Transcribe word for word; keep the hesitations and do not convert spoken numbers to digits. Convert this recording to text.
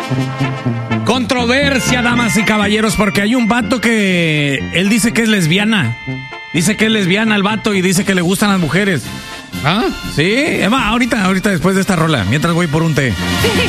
Controversia, damas y caballeros, porque hay un vato que él dice que es lesbiana. Dice que es lesbiana el vato y dice que le gustan las mujeres. ¿Ah? Sí, Emma, ahorita, ahorita después de esta rola, mientras voy por un té.